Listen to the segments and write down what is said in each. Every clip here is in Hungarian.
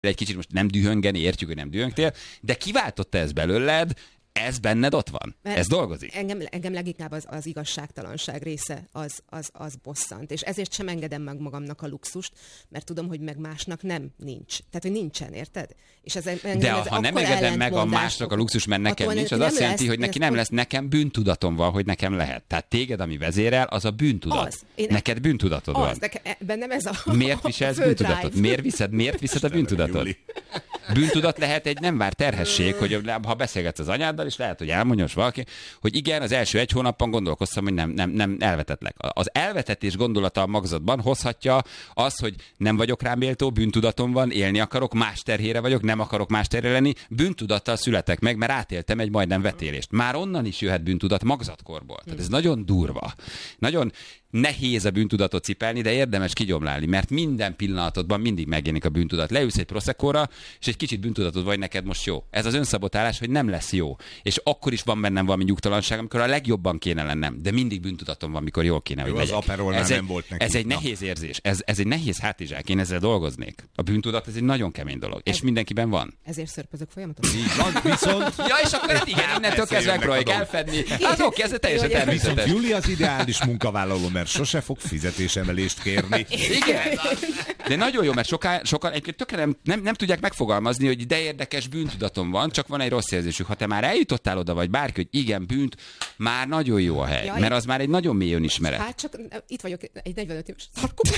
egy kicsit most nem dühöngeni, értjük, hogy nem dühöngtél, de kiváltotta ez belőled, ez benned ott van. Mert ez dolgozik. Engem leginkább az igazságtalanság része az bosszant. És ezért sem engedem meg magamnak a luxust, mert tudom, hogy meg másnak nincs. Tehát, hogy nincsen, érted? És ha nem engedem meg a másnak a luxus, mert nekem nincs, az azt jelenti, hogy neki nem lesz, nekem bűntudatom van, hogy nekem lehet. Tehát téged, ami vezérel, az a bűntudat. Neked bűntudatod van. Bennem ez a miért viselsz bűntudatot? Miért viszed a bűntudatot? Bűntudat lehet egy nem vár terhesség, hogy ha beszélgetsz az anyáddal, és lehet, hogy elmondja valaki, hogy igen, az első 1 hónapban gondolkoztam, hogy nem elvetetlek. Az elvetetés gondolata a magzatban hozhatja azt, hogy nem vagyok rám méltó, bűntudatom van, élni akarok, más terhére vagyok, nem akarok más terhére lenni, bűntudattal születek meg, mert átéltem egy majdnem vetélést. Már onnan is jöhet bűntudat magzatkorból. Tehát ez nagyon durva. Nagyon nehéz a bűntudatot cipelni, de érdemes kigyomlálni, mert minden pillanatodban mindig megjelenik a bűntudat. Leülsz egy proseccóra, és egy kicsit bűntudatod vagy, neked most jó. Ez az önszabotálás, hogy nem lesz jó. És akkor is van bennem valami nyugtalanság, amikor a legjobban kéne lennem, de mindig bűntudatom van, mikor jól kéne, hogy legyek. Az Aperolnál nem volt neki. Ez egy nehéz érzés. Ez egy nehéz hátizsák. Én ezzel dolgoznék. A bűntudat ez egy nagyon kemény dolog, és mindenkiben van. Ezért szörpözök folyamatosan. Viszont... Ja, és akkor igen, innentől kezdve megpróbáljuk elfedni. Hát oké, ez teljesen természetes. Júli az ideális munkavállaló, mert sose fog fizetésemelést kérni. Igen. De nagyon jó, mert sokan egyébként tökre nem tudják megfogalmazni, hogy de érdekes bűntudatom van, csak van egy rossz érzésük. Ha te már eljutottál oda, vagy bárki, hogy igen, bűnt, már nagyon jó a hely. Jaj, mert az már egy nagyon mély önismeret. Hát csak itt vagyok egy 45 éves szarkopat.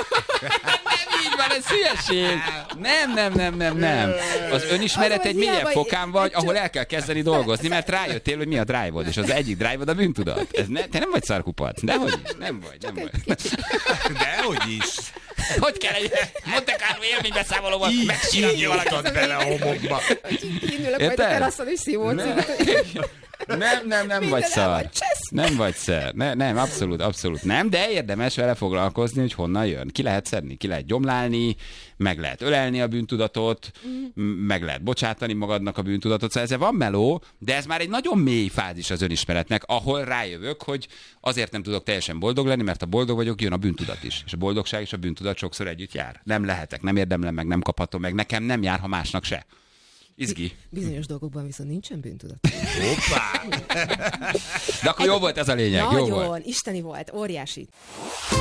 Nem így van, ez hülyeség. Nem. Az önismeret egy mélyebb fokán vagy, ahol el kell kezdeni dolgozni, mert rájöttél, hogy mi a drive-od, és az egyik drive-od a bűntudat. Te nem vagy szarkupac. Dehogy is. Nem vagy. Dehogy is. Hogy kell egy Monte Carlo élménybeszámolóval megcsinálni valakit bele a homokba. Kínülök majd a teraszon is szívócit. Nem vagy szar. Nem vagy szar. Nem, abszolút nem, de érdemes vele foglalkozni, hogy honnan jön. Ki lehet szedni, ki lehet gyomlálni, meg lehet ölelni a bűntudatot, meg lehet bocsátani magadnak a bűntudatot. Szóval ezzel van meló, de ez már egy nagyon mély fázis az önismeretnek, ahol rájövök, hogy azért nem tudok teljesen boldog lenni, mert ha boldog vagyok, jön a bűntudat is. És a boldogság és a bűntudat sokszor együtt jár. Nem lehetek, nem érdemlem meg, nem kaphatom meg, nekem nem jár, ha másnak se. Izgi. Bizonyos dolgokban viszont nincsen bűntudat. Hoppá! De akkor jó volt ez a lényeg. Nagyon, jó volt. isteni volt, óriási.